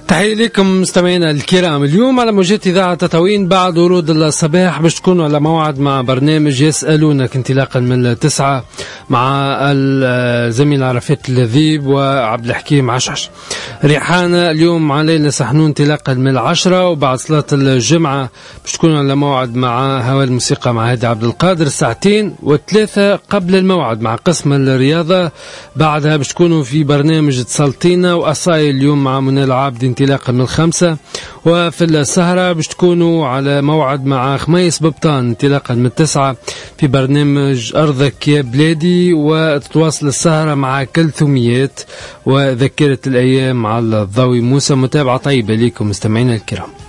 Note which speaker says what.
Speaker 1: تحية لكم مستمعينا الكرام. اليوم على موجات إذاعة تطاوين بعد ورود الصباح باش تكونوا على موعد مع برنامج يسألونك انطلاقا من 9 مع الزميل عرفات اللذيب وعبد الحكيم عشعش. ريحانة اليوم مع ليلى سحنون انطلاقا من 10، وبعد صلاة الجمعة باش تكونوا على موعد مع هوا الموسيقى مع هادي عبد القادر 2:03 قبل الموعد مع قسم الرياضة. بعدها باش تكونوا في برنامج اتصالتينا وأصايل اليوم مع منى العابدي انطلاقا من 5، وفي السهرة باش تكونوا على موعد مع خميس ببطان انطلاقا من 9 في برنامج أرضك يا بلادي، وتتواصل السهرة مع كلثوميات وذكرة الأيام على الضوي موسى. متابعة طيبة لكم مستمعينا الكرام.